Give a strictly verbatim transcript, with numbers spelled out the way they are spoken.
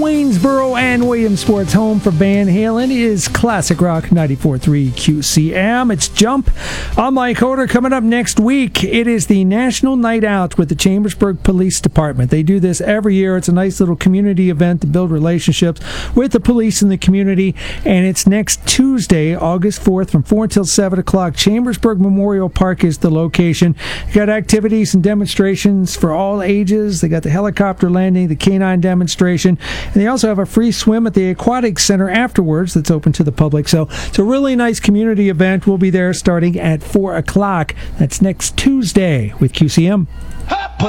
Waynesboro and Williamsport's home for Van Halen is Classic Rock ninety-four point three Q C M. It's Jump. I'm Mike Hoder. Coming up next week, it is the National Night Out with the Chambersburg Police Department. They do this every year. It's a nice little community event to build relationships with the police in the community, and it's next Tuesday, August fourth, from four until seven o'clock. Chambersburg Memorial Park is the location. You got activities and demonstrations for all ages. They got the helicopter landing, the canine demonstration, and they also have a free swim at the Aquatic Center afterwards that's open to the public. So it's a really nice community event. We'll be there starting at four o'clock. That's next Tuesday with Q C M.